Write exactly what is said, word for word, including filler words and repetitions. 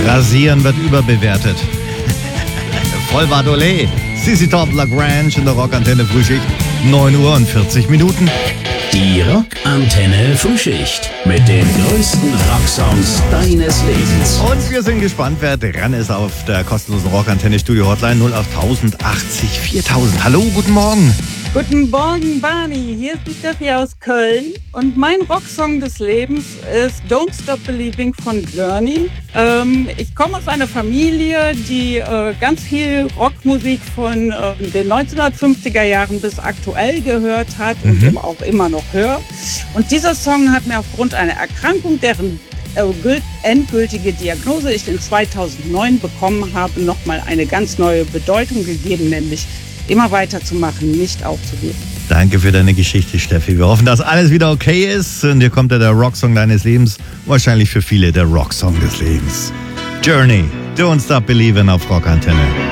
Rasieren wird überbewertet. Vollbart Olé. Sissi Top Lagrange in der Rockantenne Frühschicht. neun Uhr und vierzig Minuten. Die Rockantenne Frühschicht mit den größten Rocksongs deines Lebens. Und wir sind gespannt, wer dran ist auf der kostenlosen Rockantenne Studio Hotline null acht tausend achtzig viertausend. Hallo, guten Morgen. Guten Morgen, Barney. Hier ist die Steffi aus Köln. Und mein Rocksong des Lebens ist Don't Stop Believing von Journey. Ähm, ich komme aus einer Familie, die äh, ganz viel Rockmusik von äh, den neunzehnhundertfünfziger Jahren bis aktuell gehört hat und Mhm. auch immer noch hört. Und dieser Song hat mir aufgrund einer Erkrankung, deren äh, endgültige Diagnose ich in zweitausendneun bekommen habe, nochmal eine ganz neue Bedeutung gegeben, nämlich immer weiterzumachen, nicht aufzugeben. Danke für deine Geschichte, Steffi. Wir hoffen, dass alles wieder okay ist. Und hier kommt ja der Rocksong deines Lebens. Wahrscheinlich für viele der Rocksong des Lebens. Journey, Don't Stop Believin' auf Rockantenne.